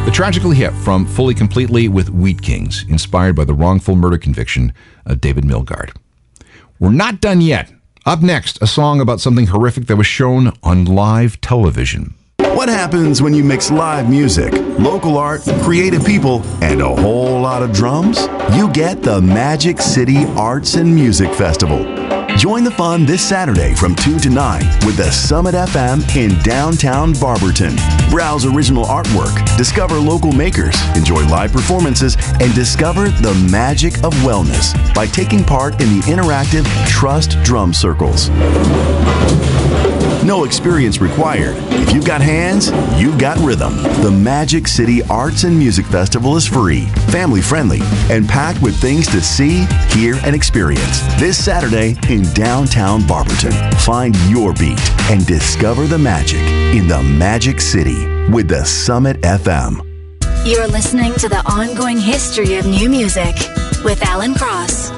The tragically hit from Fully Completely with Wheat Kings, inspired by the wrongful murder conviction of David Milgaard. We're not done yet. Up next, a song about something horrific that was shown on live television. What happens when you mix live music, local art, creative people, and a whole lot of drums? You get the Magic City Arts and Music Festival. Join the fun this Saturday from 2 to 9 with the Summit FM in downtown Barberton. Browse original artwork, discover local makers, enjoy live performances, and discover the magic of wellness by taking part in the interactive Trust Drum Circles. No experience required. If you've got hands, you've got rhythm. The Magic City Arts and Music Festival is free, family-friendly, and packed with things to see, hear, and experience. This Saturday in downtown Barberton. Find your beat and discover the magic in the Magic City with the Summit FM. You're listening to the ongoing history of new music with Alan Cross.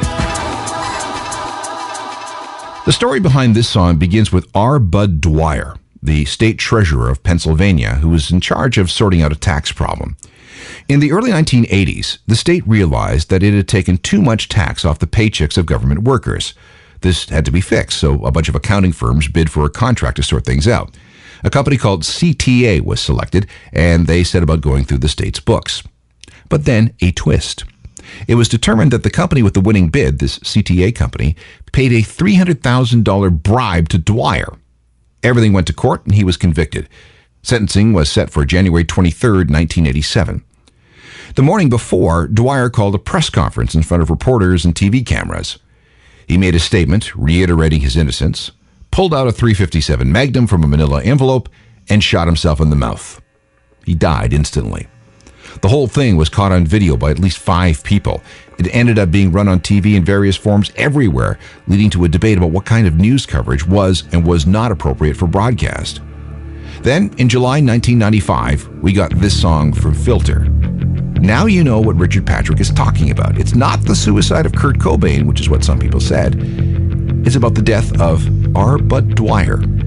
The story behind this song begins with R. Bud Dwyer, the state treasurer of Pennsylvania, who was in charge of sorting out a tax problem. In the early 1980s, the state realized that it had taken too much tax off the paychecks of government workers. This had to be fixed, so a bunch of accounting firms bid for a contract to sort things out. A company called CTA was selected, and they set about going through the state's books. But then a twist. It was determined that the company with the winning bid, this CTA company, paid a $300,000 bribe to Dwyer. Everything went to court and he was convicted. Sentencing was set for January 23, 1987. The morning before, Dwyer called a press conference in front of reporters and TV cameras. He made a statement reiterating his innocence, pulled out a .357 Magnum from a manila envelope, and shot himself in the mouth. He died instantly. The whole thing was caught on video by at least 5 people. It ended up being run on TV in various forms everywhere, leading to a debate about what kind of news coverage was and was not appropriate for broadcast. Then, in July 1995, we got this song from Filter. Now you know what Richard Patrick is talking about. It's not the suicide of Kurt Cobain, which is what some people said. It's about the death of R. Bud Dwyer.